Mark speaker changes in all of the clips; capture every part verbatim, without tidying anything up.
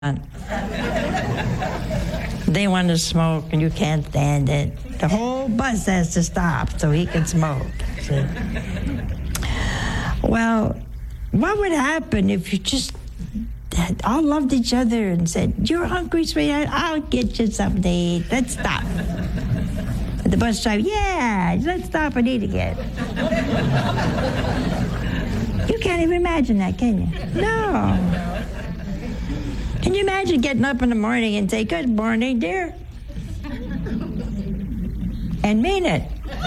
Speaker 1: They want to smoke, and you can't stand it. The whole bus has to stop so he can smoke. See? Well, what would happen if you just had all loved each other and said, "You're hungry, sweetheart? I'll get you something to eat. Let's stop." And the bus driver, "Yeah, let's stop and eat again." You can't even imagine that, can you? No. Can you imagine getting up in the morning and say, "Good morning, dear," and mean it?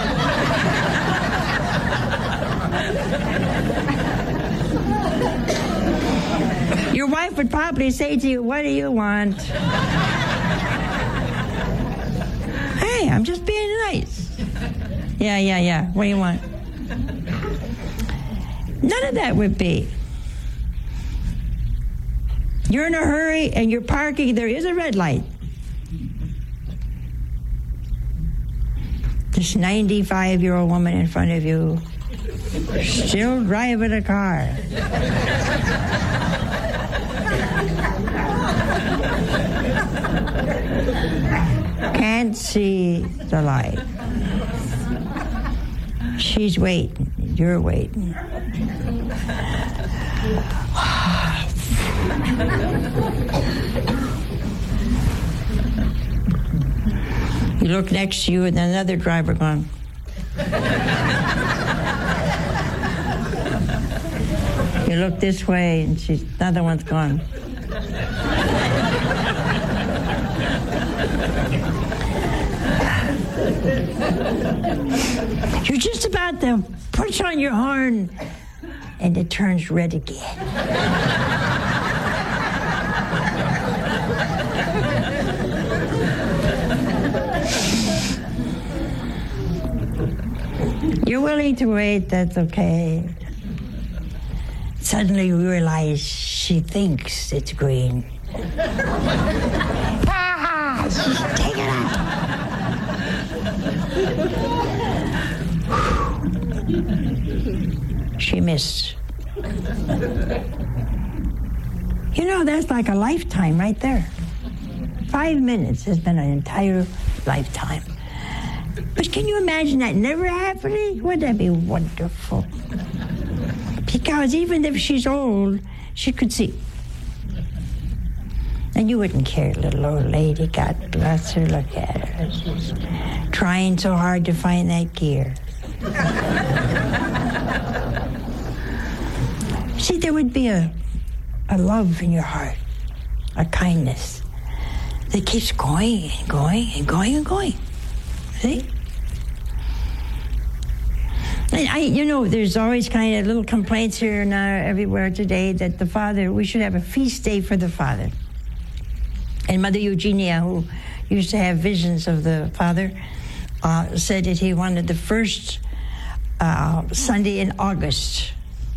Speaker 1: Your wife would probably say to you, "What do you want?" "Hey, I'm just being nice." "Yeah, yeah, yeah. What do you want?" None of that would be. You're in a hurry and you're parking. There is a red light. This ninety-five-year-old woman in front of you, still driving a car. Can't see the light. She's waiting. You're waiting. You look next to you and another driver gone. You look this way and she's, another one's gone. You're just about to push on your horn and it turns red again. You're willing to wait, that's okay. Suddenly you realize she thinks it's green. Ah, she's taking it. She missed. You know, that's like a lifetime right there. Five minutes has been an entire lifetime. But can you imagine that never happening? Wouldn't that be wonderful? Because even if she's old, she could see. And you wouldn't care, little old lady. God bless her. Look at her. She's trying so hard to find that gear. See, there would be a, a love in your heart, a kindness that keeps going and going and going and going. See? And I, you know, there's always kind of little complaints here and there, everywhere today that the Father, we should have a feast day for the Father. And Mother Eugenia, who used to have visions of the Father, uh, said that he wanted the first uh, Sunday in August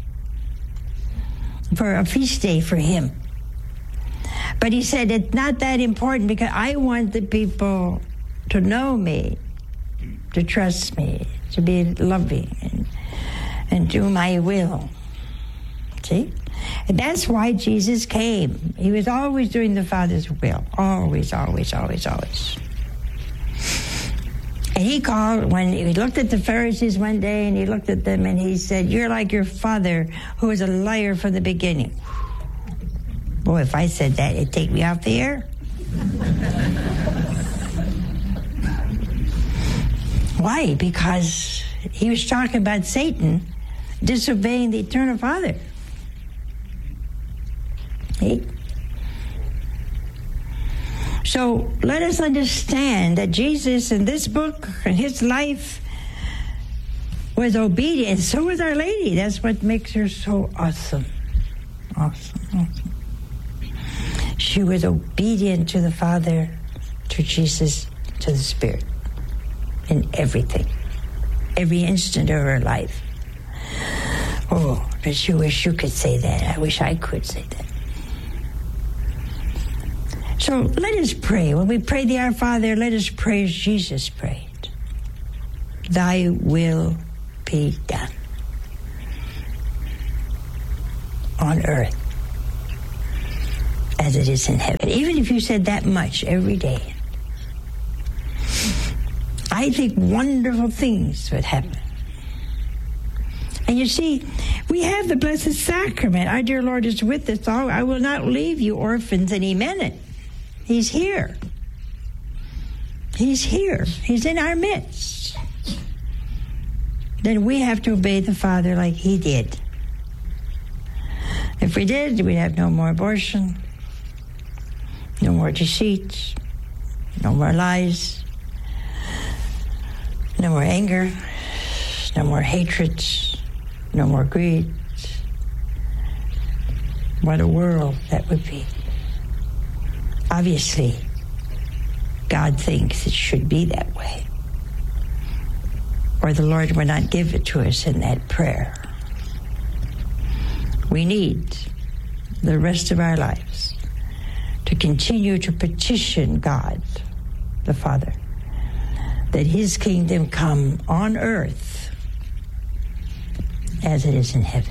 Speaker 1: for a feast day for him. But he said it's not that important because I want the people to know me, to trust me, to be loving and, and do my will. See? And that's why Jesus came. He was always doing the Father's will. Always, always, always, always. And he called, when he looked at the Pharisees one day, and he looked at them and he said, "You're like your father, who was a liar from the beginning." Boy, if I said that, it'd take me off the air. Why? Because he was talking about Satan disobeying the eternal Father. See? So let us understand that Jesus in this book and his life was obedient. So was Our Lady. That's what makes her so awesome. Awesome, awesome. She was obedient to the Father, to Jesus, to the Spirit. In everything, every instant of her life. Oh, but you wish you could say that. I wish I could say that. So let us pray. When we pray the Our Father, let us pray as Jesus prayed. Thy will be done on earth as it is in heaven. Even if you said that much every day, I think wonderful things would happen. And you see, we have the Blessed Sacrament. Our dear Lord is with us all. I will not leave you orphans, and he meant it. He's here. He's here. He's in our midst. Then we have to obey the Father like he did. If we did, we'd have no more abortion, no more deceit, no more lies, no more anger, no more hatred, no more greed. What a world that would be. Obviously, God thinks it should be that way, or the Lord would not give it to us in that prayer. We need the rest of our lives to continue to petition God, the Father, that his kingdom come on earth as it is in heaven.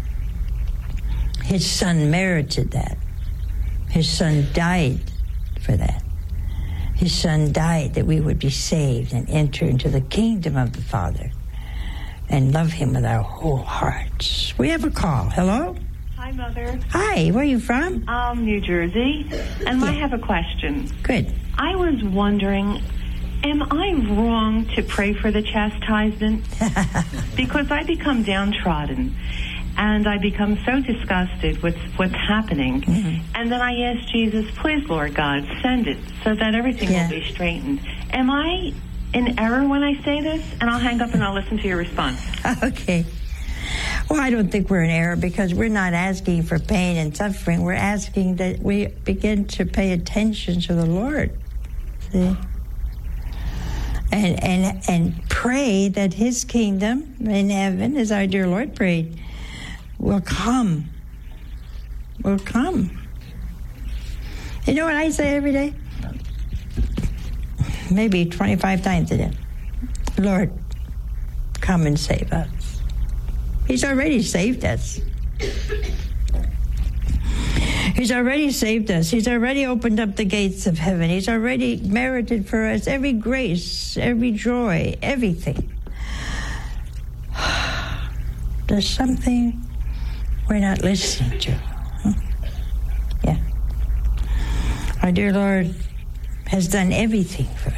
Speaker 1: His Son merited that. His Son died for that. His Son died that we would be saved and enter into the kingdom of the Father and love him with our whole hearts. We have a call. Hello?
Speaker 2: Hi, Mother.
Speaker 1: Hi, where are you from?
Speaker 2: Um, New Jersey. And yeah. I have a question.
Speaker 1: Good.
Speaker 2: I was wondering, am I wrong to pray for the chastisement? Because I become downtrodden, and I become so disgusted with what's happening. Mm-hmm. And then I ask Jesus, please, Lord God, send it so that everything yeah. will be straightened. Am I in error when I say this? And I'll hang up and I'll listen to your response.
Speaker 1: Okay. Well, I don't think we're in error because we're not asking for pain and suffering. We're asking that we begin to pay attention to the Lord. See? And, and, and pray that his kingdom in heaven, as our dear Lord prayed, will come. Will come. You know what I say every day? Maybe twenty-five times a day. Lord, come and save us. He's already saved us. He's already saved us. He's already opened up the gates of heaven. He's already merited for us every grace, every joy, everything. There's something we're not listening to. Huh? Yeah. Our dear Lord has done everything for us.